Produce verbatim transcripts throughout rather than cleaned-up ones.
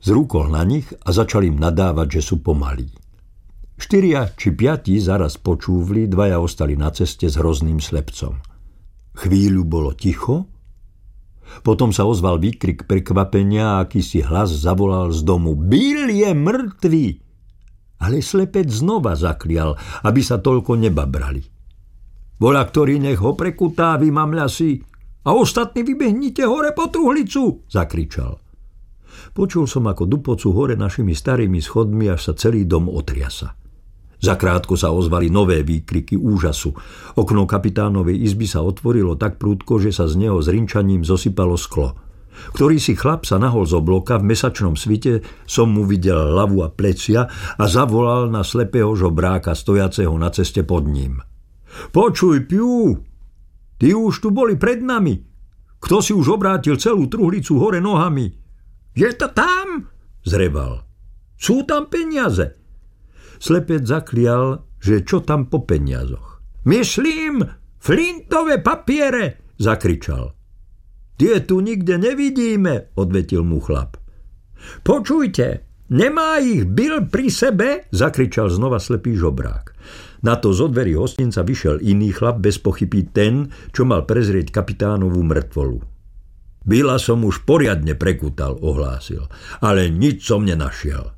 Zrúkol na nich a začal im nadávať, že sú pomalí. Štyria či piati zaraz počúvli, dvaja ostali na ceste s hrozným slepcom. Chvíľu bolo ticho, potom sa ozval výkrik prekvapenia a akýsi hlas zavolal z domu: Bill je mŕtvý! Ale slepec znova zaklial, aby sa toľko nebabrali. Voľa ktorý nech ho prekutá, vy mamľasi, a ostatní vybehnite hore po truhlicu, zakričal. Počul som, ako dupocu hore našimi starými schodmi, až sa celý dom otriasa. Zakrátko sa ozvali nové výkriky úžasu. Okno kapitánovej izby sa otvorilo tak prudko, že sa z neho s rinčaním zosypalo sklo. Ktorý si chlap sa nahol z obloka, v mesačnom svite som mu videl hlavu a plecia a zavolal na slepého žobráka stojaceho na ceste pod ním. Počuj, Piu, ty už tu boli pred nami. Kto si už obrátil celú truhlicu hore nohami? Je to tam? Zreval. Sú tam peniaze. Slepec zaklial, že čo tam po peniazoch. Myslím, flintové papiere, zakričal. Tie tu nikde nevidíme, odvetil mu chlap. Počujte, nemá ich Bill pri sebe, zakričal znova slepý žobrák. Na to z dverí hostinca vyšiel iný chlap, bez pochyby ten, čo mal prezrieť kapitánovú mŕtvolu. Billa som už poriadne prekutal, ohlásil, ale nič som nenašiel.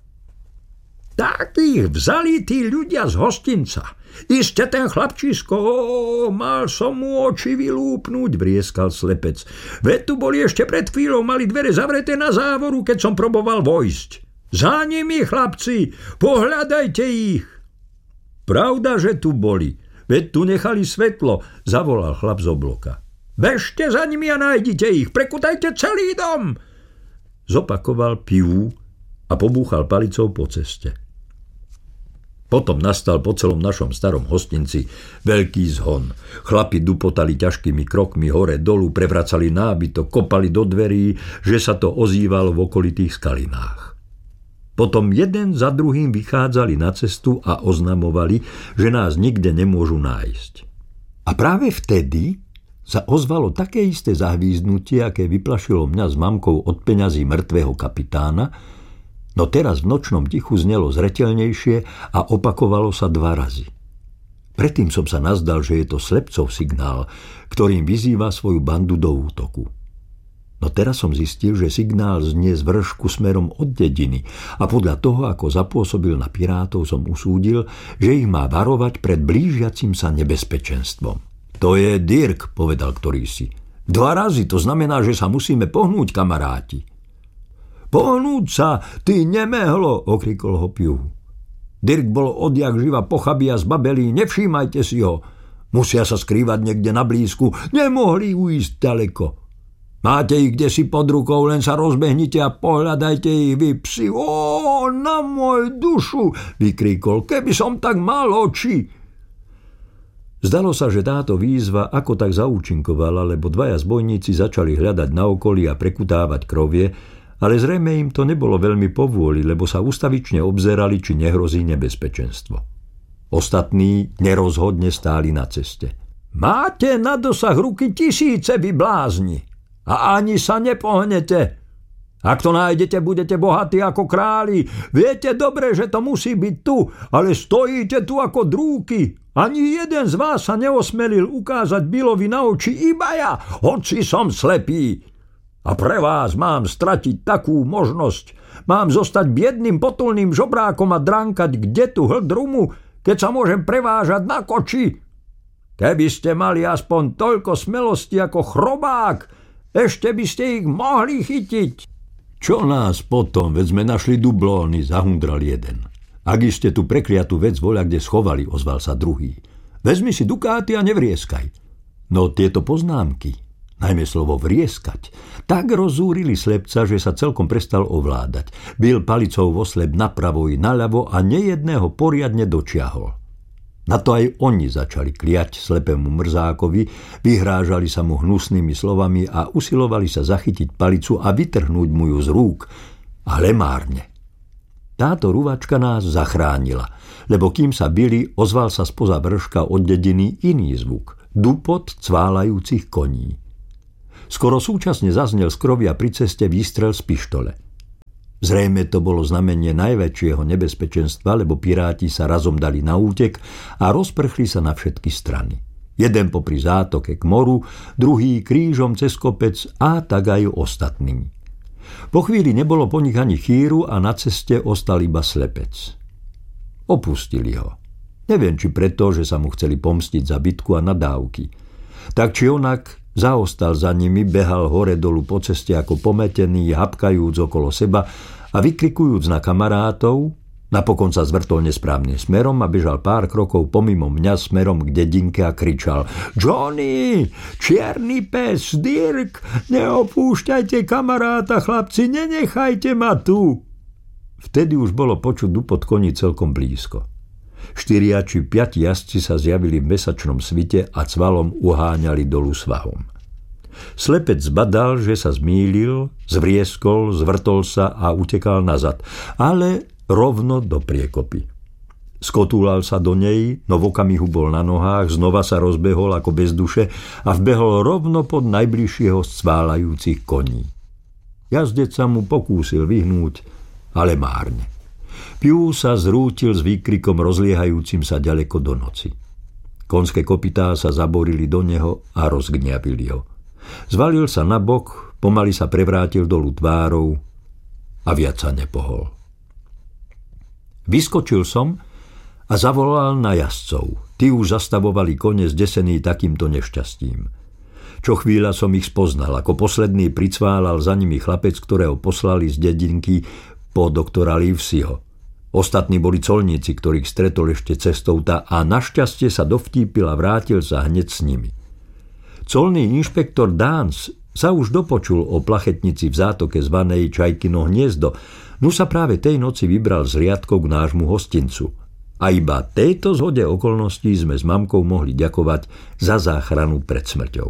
Tak ich vzali tí ľudia z hostinca. Iste ten chlapčisko, ó, mal som mu oči vylúpnúť, vrieskal slepec. Veď tu boli ešte pred chvíľou, mali dvere zavreté na závoru, keď som proboval vojsť. Za nimi, chlapci, pohľadajte ich. Pravda, že tu boli, veď tu nechali svetlo, zavolal chlap z obloka. Bežte za nimi a nájdite ich, prekutajte celý dom. Zopakoval Piu a pobúchal palicou po ceste. Potom nastal po celom našom starom hostinci veľký zhon. Chlapi dupotali ťažkými krokmi hore dolu, prevracali nábytok, kopali do dverí, že sa to ozývalo v okolitých skalinách. Potom jeden za druhým vychádzali na cestu a oznamovali, že nás nikde nemôžu nájsť. A práve vtedy sa ozvalo také isté zahvízdnutie, aké vyplašilo mňa s mamkou od peňazí mŕtvého kapitána, no teraz v nočnom tichu znelo zreteľnejšie a opakovalo sa dva razy. Predtým som sa nazdal, že je to slepcov signál, ktorým vyzýva svoju bandu do útoku. No teraz som zistil, že signál znie z vršku smerom od dediny a podľa toho, ako zapôsobil na pirátov, som usúdil, že ich má varovať pred blížiacim sa nebezpečenstvom. To je Dirk, povedal ktorýsi. Dva razy, to znamená, že sa musíme pohnúť, kamaráti. Pohnúť sa, ty nemehlo, okrikol ho Piu. Dirk bol odjak živa pochabý a zbabelý, nevšímajte si ho. Musia sa skrývať niekde na blízku, nemohli uísť ďaleko. Máte ich kdesi pod rukou, len sa rozbehnite a pohľadajte ich, vy psi. Ó, na môj dušu, vykríkol, keby som tak mal oči. Zdalo sa, že táto výzva ako tak zaúčinkovala, lebo dvaja zbojníci začali hľadať na okolí a prekutávať krovie, ale zrejme im to nebolo veľmi povôli, lebo sa ustavične obzerali, či nehrozí nebezpečenstvo. Ostatní nerozhodne stáli na ceste. Máte na dosah ruky tisíce, vy blázni, a ani sa nepohnete. Ak to nájdete, budete bohatí ako králi. Viete dobre, že to musí byť tu, ale stojíte tu ako drúky. Ani jeden z vás sa neosmelil ukázať Billovi na oči, iba ja, hoci som slepý. A pre vás mám stratiť takú možnosť. Mám zostať biedným potulným žobrákom a dránkať kde tu hľd rumu, keď sa môžem prevážať na koči. Keby ste mali aspoň toľko smelosti ako chrobák, ešte by ste ich mohli chytiť. Čo nás potom, veď sme našli dublóny, zahundral jeden. Ak iste tú prekliatú vec voľa kde schovali, ozval sa druhý. Vezmi si dukáty a nevrieskaj. No tieto poznámky, najmä slovo vrieskať, tak rozúrili slepca, že sa celkom prestal ovládať. Bil palicou vo slep napravo i naľavo a nejedného poriadne dočiahol. Na to aj oni začali kliať slepému mrzákovi, vyhrážali sa mu hnusnými slovami a usilovali sa zachytiť palicu a vytrhnúť mu ju z rúk, ale márne. Táto ruvačka nás zachránila, lebo kým sa bili, ozval sa spoza vrška od dediny iný zvuk, dupot cválajúcich koní. Skoro súčasne zaznel z krovia pri ceste výstrel z pištole. Zrejme to bolo znamenie najväčšieho nebezpečenstva, lebo piráti sa razom dali na útek a rozprchli sa na všetky strany. Jeden popri zátoke k moru, druhý krížom cez kopec a tak aj ostatní. Po chvíli nebolo po nich ani chýru a na ceste ostal iba slepec. Opustili ho. Neviem, či preto, že sa mu chceli pomstiť za bitku a nadávky. Tak či onak zaostal za nimi, behal hore dolu po ceste ako pometený, hapkajúc okolo seba a vykrikujúc na kamarátov, napokon sa zvrtol nesprávnym smerom a bežal pár krokov pomimo mňa smerom k dedinke a kričal: Johnny, čierny pes, Dirk, neopúšťajte kamaráta, chlapci, nenechajte ma tu. Vtedy už bolo počuť dupot koní celkom blízko. Štyria či piati jazdci sa zjavili v mesačnom svite a cvalom uháňali dolu svahom. Slepec zbadal, že sa zmýlil, zvrieskol, zvrtol sa a utekal nazad, ale rovno do priekopy. Skotúlal sa do nej, no v okamihu bol na nohách, znova sa rozbehol ako bez duše a vbehol rovno pod najbližšieho z cválajúcich koní. Jazdec sa mu pokúsil vyhnúť, ale márne. Piu sa zrútil s výkrikom rozliehajúcim sa ďaleko do noci. Konské kopytá sa zaborili do neho a rozgňavili ho. Zvalil sa na bok, pomaly sa prevrátil dolu tvárou a viac sa nepohol. Vyskočil som a zavolal na jazdcov. Tí už zastavovali kone zdesení takýmto nešťastím. Čo chvíľa som ich spoznal, ako posledný pricválal za nimi chlapec, ktorého poslali z dedinky po doktora Livesiho. Ostatní boli colníci, ktorých stretol ešte cestou tá a našťastie sa dovtípil a vrátil sa hneď s nimi. Colný inšpektor Dance sa už dopočul o plachetnici v zátoke zvanej Čajkino hniezdo, no sa práve tej noci vybral z riadkov k nášmu hostincu. A iba tejto zhode okolností sme s mamkou mohli ďakovať za záchranu pred smrťou.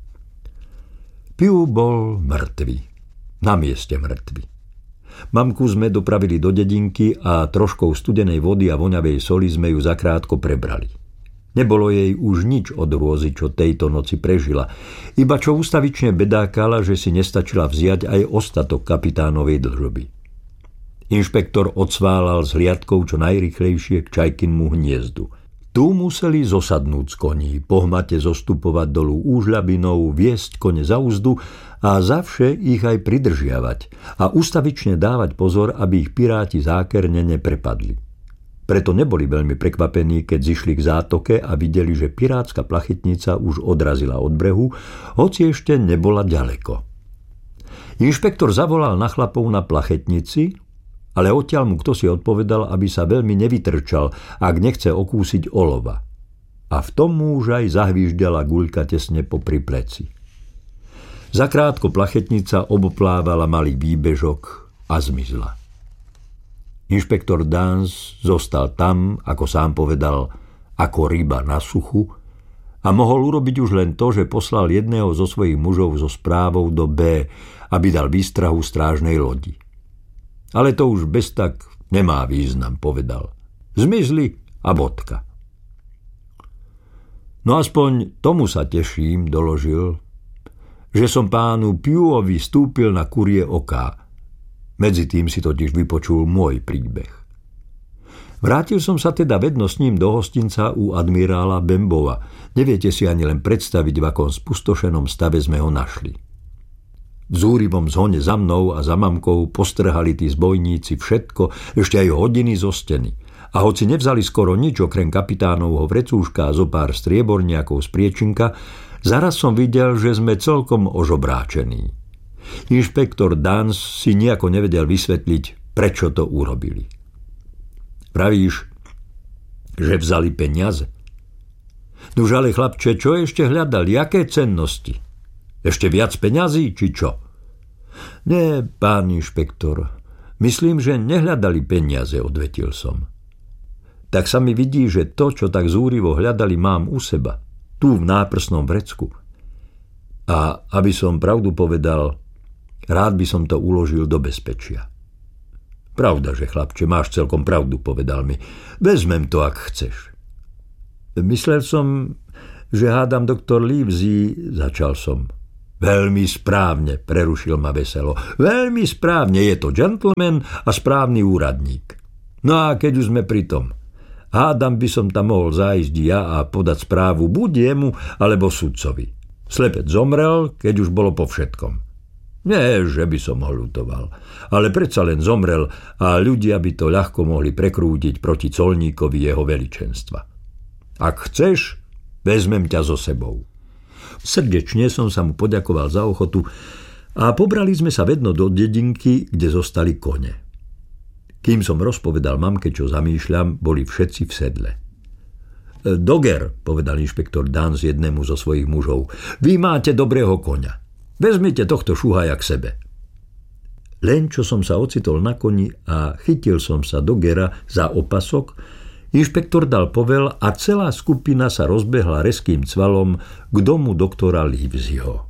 Piu bol mŕtvy. Na mieste mŕtvy. Mamku sme dopravili do dedinky a troškou studenej vody a voňavej soli sme ju zakrátko prebrali. Nebolo jej už nič od hrôzy, čo tejto noci prežila, iba čo ustavične bedákala, že si nestačila vziať aj ostatok kapitánovej dlžoby. Inšpektor odsválal z hliadkou čo najrýchlejšie k Čajkinmu hniezdu. Tu museli zosadnúť z koní, pohmate zostupovať dolu úžľabinou, viesť kone za úzdu a zavše ich aj pridržiavať a ustavične dávať pozor, aby ich piráti zákerne neprepadli. Preto neboli veľmi prekvapení, keď zišli k zátoke a videli, že pirátska plachetnica už odrazila od brehu, hoci ešte nebola ďaleko. Inšpektor zavolal na chlapov na plachetnici, ale odtiaľ mu kto si odpovedal, aby sa veľmi nevytrčal, ak nechce okúsiť olova. A v tom už aj zahvížďala guľka tesne popri pleci. Zakrátko plachetnica oboplávala malý výbežok a zmizla. Inšpektor Dance zostal tam, ako sám povedal, ako ryba na suchu a mohol urobiť už len to, že poslal jedného zo svojich mužov so správou do B, aby dal výstrahu strážnej lodi. Ale to už bez tak nemá význam, povedal. Zmizli a bodka. No aspoň tomu sa teším, doložil, že som pánu Piuovi stúpil na kurie oká. Medzi tým si totiž vypočul môj príbeh. Vrátil som sa teda vedno s ním do hostinca u admirála Bembova. Neviete si ani len predstaviť, v akom spustošenom stave sme ho našli. V zúrivom zhone za mnou a za mamkou postrhali tí zbojníci všetko, ešte aj hodiny zo steny. A hoci nevzali skoro nič okrem kapitánovho vrecúška a zo pár strieborniakov z priečinka, zaraz som videl, že sme celkom ožobráčení. Inšpektor Dance si nejako nevedel vysvetliť, prečo to urobili. Pravíš, že vzali peniaze? Nuž ale chlapče, čo ešte hľadali? Jaké cennosti? Ešte viac peňazí, či čo? Nie, pán inšpektor, myslím, že nehľadali peniaze, odvetil som. Tak sa mi vidí, že to, čo tak zúrivo hľadali, mám u seba, tu v náprsnom vrecku. A aby som pravdu povedal, rád by som to uložil do bezpečia. Pravda, že chlapče, máš celkom pravdu, povedal mi. Vezmem to, ak chceš. Myslel som, že hádam doktor Livesey, začal som. Veľmi správne, prerušil ma veselo. Veľmi správne, je to gentleman a správny úradník. No a keď už sme pri tom, hádam by som tam mohol zájsť ja a podať správu buď jemu, alebo sudcovi. Slepec zomrel, keď už bolo po všetkom. Nie, že by som ho ľutoval, ale predsa len zomrel a ľudia by to ľahko mohli prekrútiť proti colníkovi jeho veličenstva. Ak chceš, vezmem ťa so sebou. Srdečne som sa mu poďakoval za ochotu a pobrali sme sa vedno do dedinky, kde zostali kone. Kým som rozpovedal mamke, čo zamýšľam, boli všetci v sedle. Doger, povedal inšpektor Dance jednému zo svojich mužov, vy máte dobrého koňa. Vezmite tohto šuhaja k sebe. Len čo som sa ocitol na koni a chytil som sa Dogera za opasok, inšpektor dal povel a celá skupina sa rozbehla rezkým cvalom k domu doktora Liveseyho.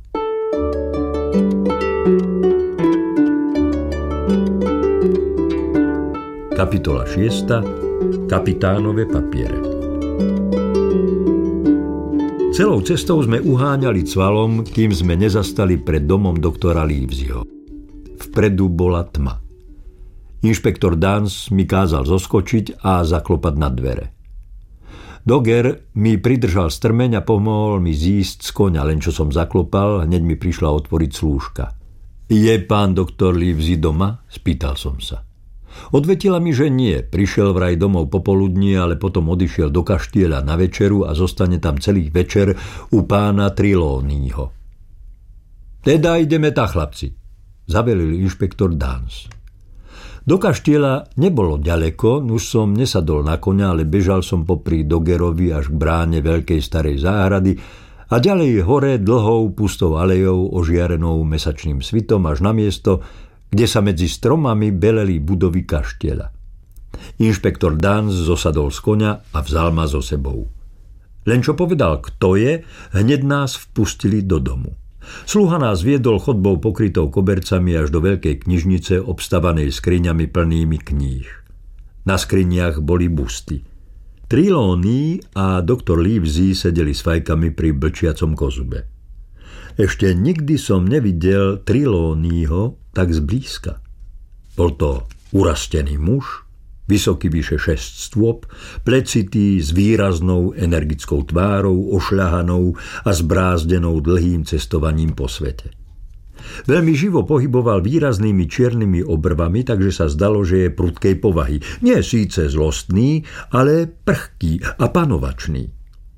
Kapitola šiesta. Kapitánove papiere. Celou cestou sme uháňali cvalom, kým sme nezastali pred domom doktora Liveseyho. Vpredu bola tma. Inšpektor Dance mi kázal zoskočiť a zaklopať na dvere. Doger mi pridržal strmeň a pomohol mi zísť z koňa, len čo som zaklopal, hneď mi prišla otvoriť slúžka. Je pán doktor Livesey doma? Spýtal som sa. Odvetila mi, že nie. Prišiel vraj domov popoludní, ale potom odišiel do kaštieľa na večeru a zostane tam celý večer u pána Trelawneyho. Teda ideme tá, chlapci, zavelil inšpektor Dance. Do kaštieľa nebolo ďaleko, už som nesadol na koňa, ale bežal som popri Dogerovi až k bráne veľkej starej záhrady a ďalej hore dlhou pustou alejou ožiarenou mesačným svitom až na miesto, kde sa medzi stromami beleli budovy kaštieľa. Inšpektor Dance zosadol z koňa a vzal ma so sebou. Len čo povedal, kto je, hneď nás vpustili do domu. Sluha nás viedol chodbou pokrytou kobercami až do veľkej knižnice obstavanej skriňami plnými kníh. Na skriniach boli busty. Trelawney a doktor Livesey sedeli s fajkami pri blčiacom kozube. Ešte nikdy som nevidel Trelawneyho tak zblízka. Bol to urastený muž, vysoký vyše šesť stôp, plecitý s výraznou energickou tvárou, ošľahanou a zbrázdenou dlhým cestovaním po svete. Veľmi živo pohyboval výraznými čiernymi obrvami, takže sa zdalo, že je prudkej povahy. Nie síce zlostný, ale prchký a panovačný.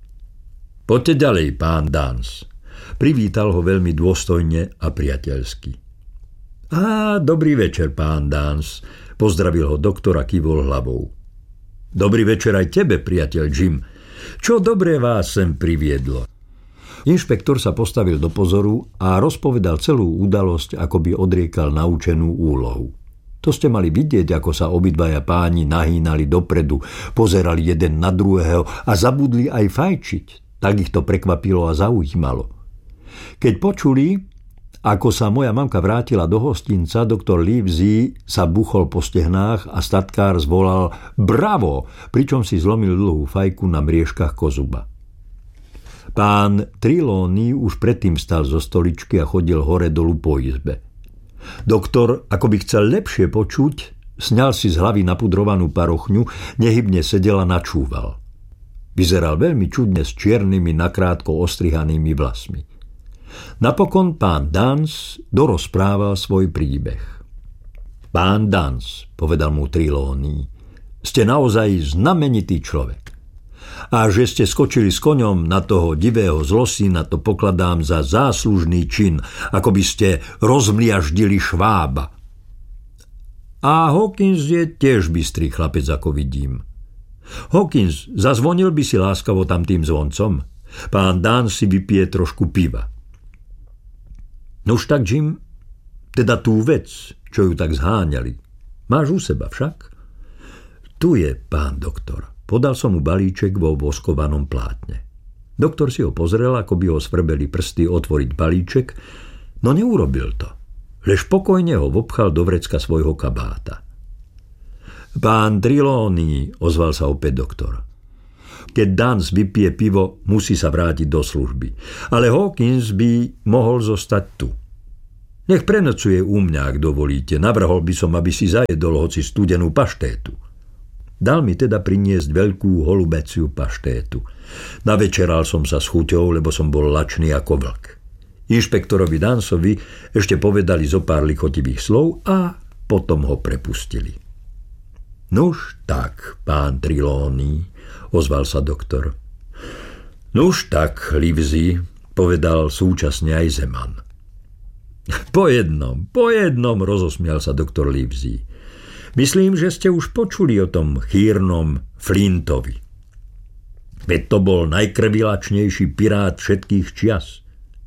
Poďte ďalej, pán Dance. Privítal ho veľmi dôstojne a priateľsky. Á, dobrý večer, pán Dance, pozdravil ho doktor a kývol hlavou. Dobrý večer aj tebe, priateľ Jim. Čo dobré vás sem priviedlo? Inšpektor sa postavil do pozoru a rozpovedal celú udalosť, ako by odriekal naučenú úlohu. To ste mali vidieť, ako sa obidvaja páni nahýnali dopredu, pozerali jeden na druhého a zabudli aj fajčiť. Tak ich to prekvapilo a zaujímalo. Keď počuli, ako sa moja mamka vrátila do hostinca, doktor Livesey sa buchol po stehnách a statkár zvolal bravo, pričom si zlomil dlhú fajku na mriežkach kozuba. Pán Trelawney už predtým stal zo stoličky a chodil hore dolu po izbe. Doktor, ako by chcel lepšie počuť, sňal si z hlavy napudrovanú parochňu, nehybne sedel a načúval. Vyzeral veľmi čudne s čiernymi, nakrátko ostrihanými vlasmi. Napokon pán Dance dorozprával svoj príbeh. Pán Dance, povedal mu Trelawney, ste naozaj znamenitý človek. A že ste skočili s koňom na toho divého zlosina, to pokladám za záslužný čin, ako by ste rozmliaždili švába. A Hawkins je tiež bystrý chlapec, ako vidím. Hawkins, zazvonil by si láskavo tam tým zvoncom? Pán Dance si vypije trošku piva. Nož tak, Jim, teda tú vec, čo ju tak zháňali, máš u seba však? Tu je, pán doktor. Podal som mu balíček vo voskovanom plátne. Doktor si ho pozrel, ako by ho svrbeli prsty otvoriť balíček, no neurobil to. Lež pokojne ho vopchal do vrecka svojho kabáta. Pán Trelawney, ozval sa opäť doktor. Keď Dance vypije pivo, musí sa vrátiť do služby. Ale Hawkins by mohol zostať tu. Nech prenocuje u mňa, ak dovolíte. Navrhol by som, aby si zajedol hoci studenú paštétu. Dal mi teda priniesť veľkú holubeciu paštétu. Navečeral som sa s chuťou, lebo som bol lačný ako vlk. Inšpektorovi Dancovi ešte povedali zo pár lichotivých slov a potom ho prepustili. Nuž tak, pán Trelawney, ozval sa doktor. Nuž tak, Livesey, povedal súčasne aj Zeman. Po jednom, po jednom, rozosmial sa doktor Livesey. Myslím, že ste už počuli o tom chýrnom Flintovi. Veď to bol najkrvilačnejší pirát všetkých čias.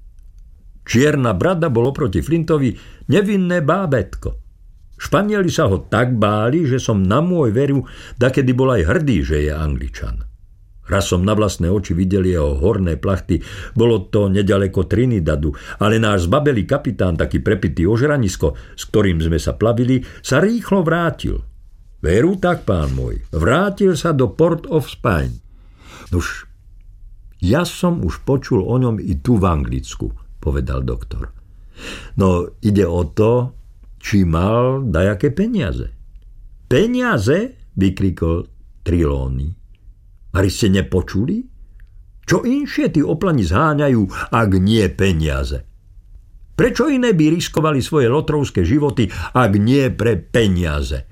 Čierna brada bolo proti Flintovi nevinné bábätko. Španieli sa ho tak báli, že som na môj veru dakedy bol aj hrdý, že je Angličan. Raz som na vlastné oči videl jeho horné plachty, bolo to nedaleko Trinidadu, ale náš zbabelý kapitán, taký prepitý ožranisko, s ktorým sme sa plavili, sa rýchlo vrátil. Veru tak, pán môj, vrátil sa do Port of Spain. Nuž, ja som už počul o ňom i tu v Anglicku, povedal doktor. No, ide o to, či mal dajaké peniaze. Peniaze? Vykrikol Trelawney. Ari ste nepočuli? Čo inšie tí oplani zháňajú, ak nie peniaze? Prečo iné by riskovali svoje lotrovské životy, ak nie pre peniaze?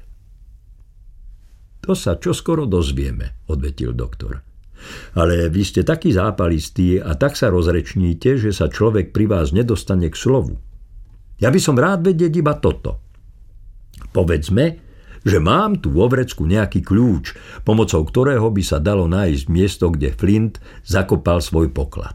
To sa čoskoro dozvieme, odvetil doktor. Ale vy ste taký zápalistý a tak sa rozrečníte, že sa človek pri vás nedostane k slovu. Ja by som rád vedieť iba toto. Povedzme, že mám tu vo vrecku nejaký kľúč, pomocou ktorého by sa dalo nájsť miesto, kde Flint zakopal svoj poklad.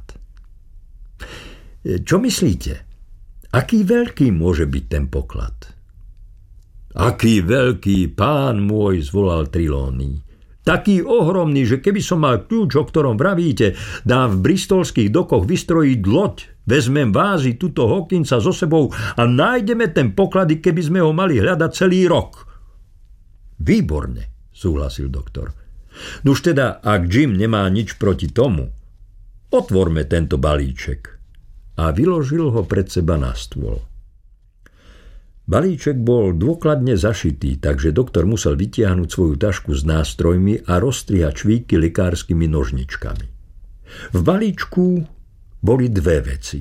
Čo myslíte? Aký veľký môže byť ten poklad? Aký veľký, pán môj, zvolal Trelawney. Taký ohromný, že keby som mal kľúč, o ktorom vravíte, dám v bristolských dokoch vystrojiť loď, vezmem vázy tuto Hawkinsa so sebou a nájdeme ten poklad, keby sme ho mali hľadať celý rok. Výborne, súhlasil doktor. Nuž teda, ak Jim nemá nič proti tomu, otvorme tento balíček. A vyložil ho pred seba na stôl. Balíček bol dôkladne zašitý, takže doktor musel vytiahnuť svoju tašku s nástrojmi a rozstrihať švíky lekárskymi nožničkami. V balíčku boli dve veci.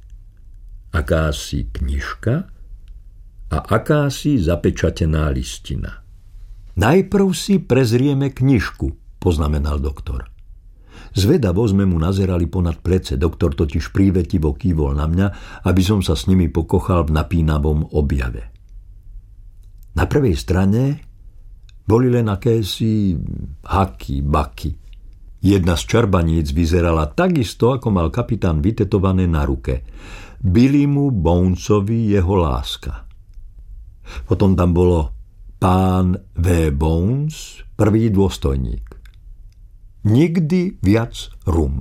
Akási knižka a akási zapečatená listina. Najprv si prezrieme knižku, poznamenal doktor. Zvedavo sme mu nazerali ponad plece, doktor totiž prívetivo kývol na mňa, aby som sa s nimi pokochal v napínavom objave. Na prvej strane boli len akési haky, baky. Jedna z čarbaníc vyzerala takisto, ako mal kapitán vytetované na ruke. Billymu Bonesovi jeho láska. Potom tam bolo pán V. Bones, prvý dôstojník. Nikdy viac rum.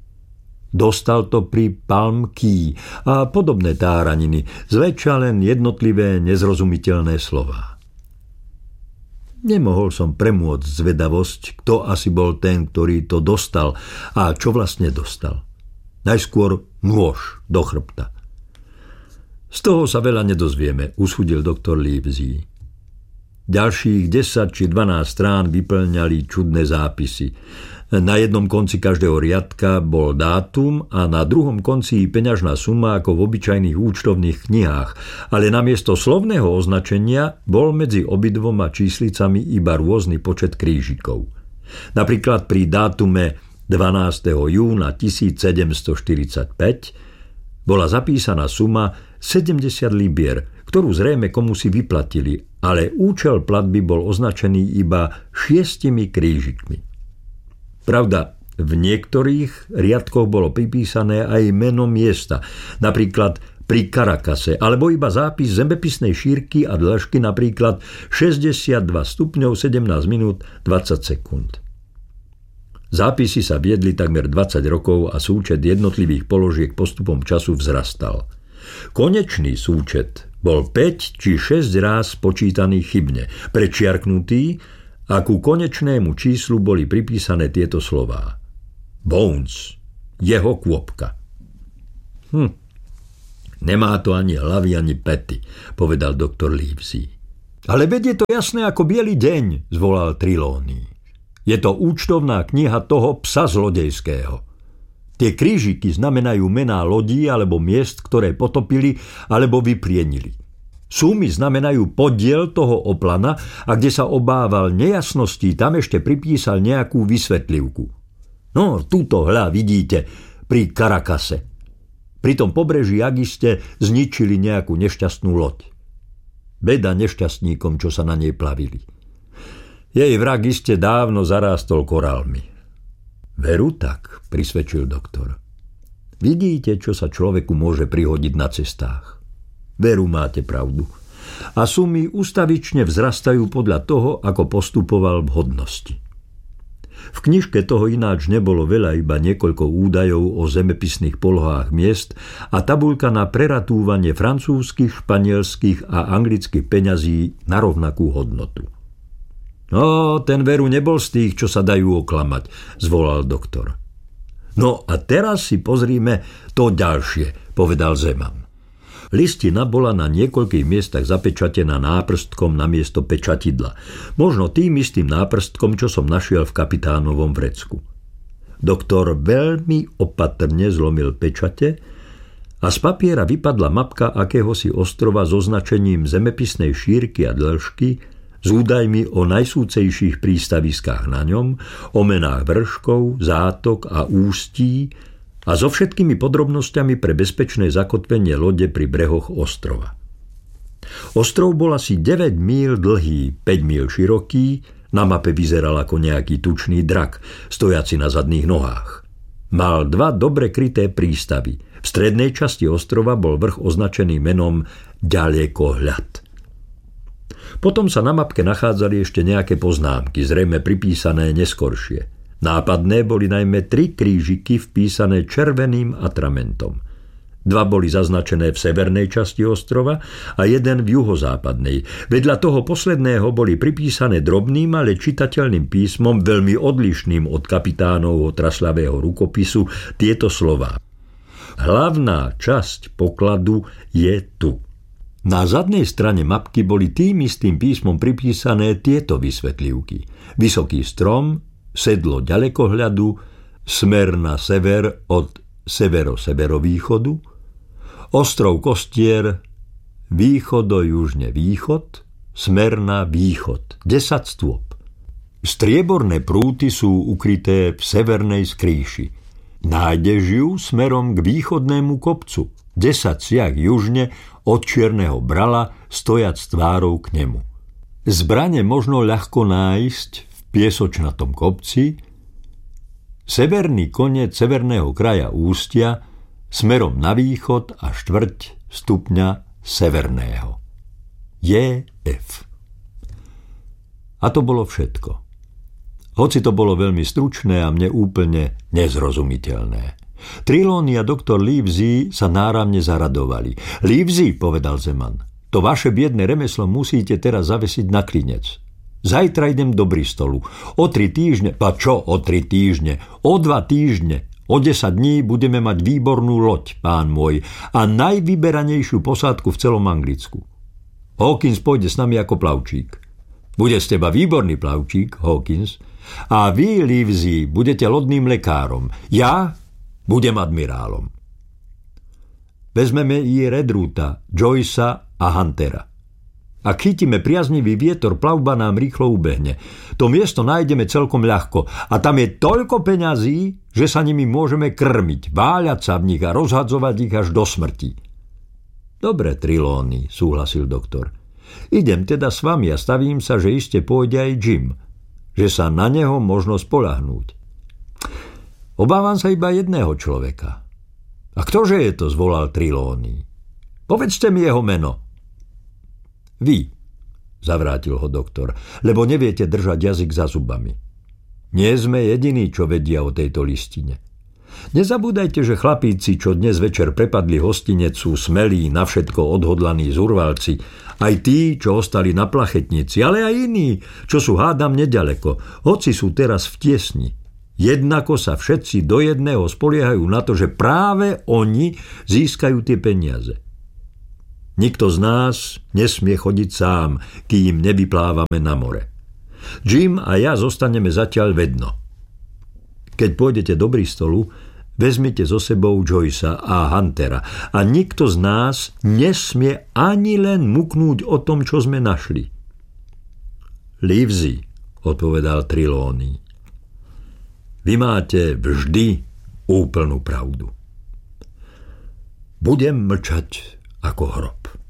Dostal to pri Palm Key a podobné táraniny, zväčša len jednotlivé nezrozumiteľné slová. Nemohol som premôcť zvedavosť, kto asi bol ten, ktorý to dostal a čo vlastne dostal. Najskôr nôž do chrbta. Z toho sa veľa nedozvieme, usúdil doktor Livesey. Ďalších desať či dvanásť strán vyplňali čudné zápisy. Na jednom konci každého riadka bol dátum a na druhom konci peňažná suma ako v obyčajných účtovných knihách, ale namiesto slovného označenia bol medzi obidvoma číslicami iba rôzny počet krížikov. Napríklad pri dátume dvanásteho júna tisícsedemstoštyridsaťpäť bola zapísaná suma sedemdesiat libier, ktorú zrejme komusi vyplatili, ale účel platby bol označený iba šiestimi krížikmi. Pravda, v niektorých riadkoch bolo pripísané aj meno miesta, napríklad pri Karakase, alebo iba zápis zemepisnej šírky a dĺžky, napríklad šesťdesiatdva stupňov sedemnásť minút dvadsať sekúnd. Zápisy sa viedli takmer dvadsať rokov a súčet jednotlivých položiek postupom času vzrastal. Konečný súčet bol päť či šesť ráz počítaný chybne, prečiarknutý A ku konečnému číslu boli pripísané tieto slová. Bones, jeho kôpka. Hm, nemá to ani hlavy, ani pety, povedal doktor Livesey. Ale veď je to jasné ako biely deň, zvolal Trelawney. Je to účtovná kniha toho psa zlodejského. Tie krížiky znamenajú mená lodí alebo miest, ktoré potopili alebo vyplienili. Sumy znamenajú podiel toho oplana a kde sa obával nejasností, tam ešte pripísal nejakú vysvetlivku. No, túto hľa vidíte pri Karakase. Pri tom pobreží Agiste zničili nejakú nešťastnú loď. Beda nešťastníkom, čo sa na nej plavili. Jej vrah iste dávno zarástol korálmi. Veru tak, prisvedčil doktor. Vidíte, čo sa človeku môže prihodiť na cestách. Veru, máte pravdu. A sumy ustavične vzrastajú podľa toho, ako postupoval v hodnosti. V knižke toho ináč nebolo veľa, iba niekoľko údajov o zemepisných polohách miest a tabuľka na preratúvanie francúzskych, španielských a anglických peňazí na rovnakú hodnotu. No, ten veru nebol z tých, čo sa dajú oklamať, zvolal doktor. No a teraz si pozrime to ďalšie, povedal Zeman. Listina bola na niekoľkých miestach zapečatená náprstkom namiesto pečatidla. Možno tým istým náprstkom, čo som našiel v kapitánovom vrecku. Doktor veľmi opatrne zlomil pečate a z papiera vypadla mapka akéhosi ostrova s označením zemepisnej šírky a dĺžky, s údajmi o najsúcejších prístaviskách na ňom, o menách vrškov, zátok a ústí a so všetkými podrobnosťami pre bezpečné zakotvenie lode pri brehoch ostrova. Ostrov bol asi deväť míľ dlhý, päť míľ široký, na mape vyzeral ako nejaký tučný drak, stojaci na zadných nohách. Mal dva dobre kryté prístavy. V strednej časti ostrova bol vrch označený menom Ďalekohľad. Potom sa na mapke nachádzali ešte nejaké poznámky, zrejme pripísané neskoršie. Nápadné boli najmä tri krížiky vpísané červeným atramentom. Dva boli zaznačené v severnej časti ostrova a jeden v juhozápadnej. Vedľa toho posledného boli pripísané drobným, ale čitateľným písmom, veľmi odlišným od kapitánovho trasľavého rukopisu, tieto slová. Hlavná časť pokladu je tu. Na zadnej strane mapky boli tým istým písmom pripísané tieto vysvetlivky. Vysoký strom, sedlo ďalekohľadu, smer na sever od severo-severovýchodu, ostrov Kostier, východo-južne východ, smer na východ, desať stôp. Strieborné prúty sú ukryté v severnej skrýši. Nájdeš ju smerom k východnému kopcu, desať siah južne od Čierneho brala, stojať s tvárou k nemu. Zbrane možno ľahko nájsť v piesočnatom kopci, severný koniec severného kraja ústia, smerom na východ a štvrť stupňa severného. J F. A to bolo všetko. Hoci to bolo veľmi stručné a mne úplne nezrozumiteľné. Trelawney a doktor Livesey sa náramne zaradovali. Livesey, povedal Zeman, to vaše biedne remeslo musíte teraz zavesiť na klinec. Zajtra idem do Bristolu. O tri týždne, pa čo o tri týždne? O dva týždne, o desať dní budeme mať výbornú loď, pán môj, a najvyberanejšiu posádku v celom Anglicku. Hawkins pôjde s nami ako plavčík. Bude z teba výborný plavčík, Hawkins, a vy, Livesey, budete lodným lekárom. Ja budem admirálom. Vezmeme i Redruta, Joycea a Huntera. Ak chytíme priaznivý vietor, plavba nám rýchlo ubehne. To miesto nájdeme celkom ľahko a tam je toľko peňazí, že sa nimi môžeme krmiť, váľať sa v nich a rozhadzovať ich až do smrti. Dobre, Trelawney, súhlasil doktor. Idem teda s vami a stavím sa, že iste pôjde aj Jim, že sa na neho možno spoľahnúť. Obávam sa iba jedného človeka. A ktože je to, zvolal Trelawney. Povedzte mi jeho meno. Vy, zavrátil ho doktor, lebo neviete držať jazyk za zubami. Nie sme jediní, čo vedia o tejto listine. Nezabúdajte, že chlapíci, čo dnes večer prepadli hostinec, sú smelí, na všetko odhodlaní zurvalci. Aj tí, čo ostali na plachetnici, ale aj iní, čo sú hádam nedaleko, hoci sú teraz v tiesni. Jednako sa všetci do jedného spoliehajú na to, že práve oni získajú tie peniaze. Nikto z nás nesmie chodiť sám, kým nevyplávame na more. Jim a ja zostaneme zatiaľ vedno. Keď pôjdete do Bristolu, vezmite so sebou Joycea a Huntera a nikto z nás nesmie ani len muknúť o tom, čo sme našli. Livesey, odpovedal Trelawney. Vy máte vždy úplnú pravdu. Budem mlčať ako hrob.